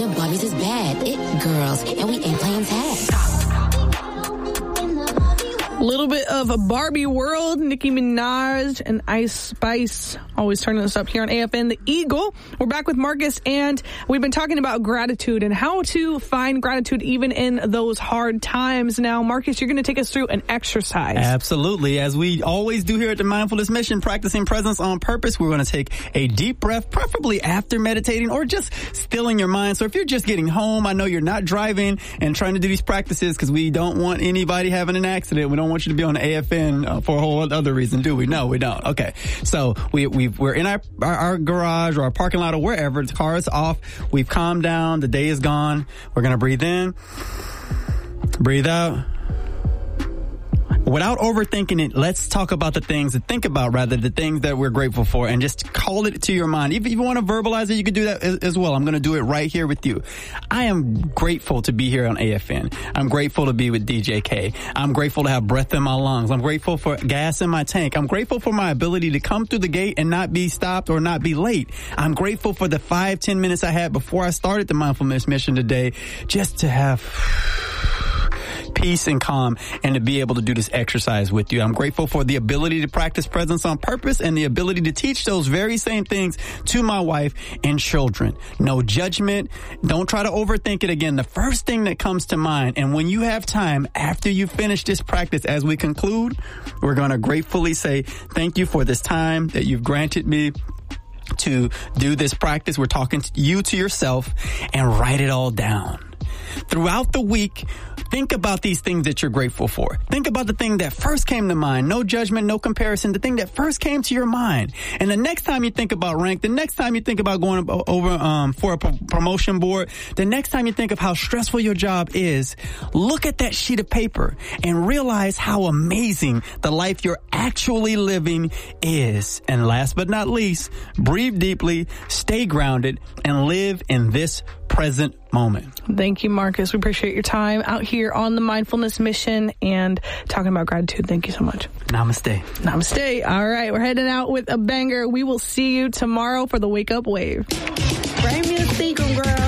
The Barbies is bad. It girls, and we ain't playing tag. A little bit of a Barbie world. Nicki Minaj and Ice Spice always turning this up here on AFN The Eagle. We're back with Marcus, and we've been talking about gratitude and how to find gratitude even in those hard times. Now, Marcus, you're going to take us through an exercise. Absolutely. As we always do here at the Mindfulness Mission, practicing presence on purpose, we're going to take a deep breath, preferably after meditating or just stilling your mind. So if you're just getting home, I know you're not driving and trying to do these practices because we don't want anybody having an accident. We don't want you to be on AFN for a whole other reason, do we? No, we don't. Okay. So we're in our garage or our parking lot or wherever. The car is off. We've calmed down. The day is gone. We're going to breathe in, breathe out. Without overthinking it, let's talk about the things to think about, rather the things that we're grateful for, and just call it to your mind. If you want to verbalize it, you can do that as well. I'm going to do it right here with you. I am grateful to be here on AFN. I'm grateful to be with DJ K. I'm grateful to have breath in my lungs. I'm grateful for gas in my tank. I'm grateful for my ability to come through the gate and not be stopped or not be late. I'm grateful for the 5-10 minutes I had before I started the Mindfulness Mission today, just to have peace and calm and to be able to do this exercise with you. I'm grateful for the ability to practice presence on purpose and the ability to teach those very same things to my wife and children. No judgment. Don't try to overthink it again. The first thing that comes to mind, and when you have time after you finish this practice, as we conclude, we're going to gratefully say thank you for this time that you've granted me to do this practice. We're talking to you, to yourself, and write it all down. Throughout the week, think about these things that you're grateful for. Think about the thing that first came to mind. No judgment, no comparison. The thing that first came to your mind. And the next time you think about rank, the next time you think about going over for a promotion board, the next time you think of how stressful your job is, look at that sheet of paper and realize how amazing the life you're actually living is. And last but not least, breathe deeply, stay grounded, and live in this present moment. Thank you, Marcus. We appreciate your time out here on the Mindfulness Mission and talking about gratitude. Thank you so much. Namaste. Namaste. All right, we're heading out with a banger. We will see you tomorrow for the Wake Up Wave. Bring me a sequel, girl.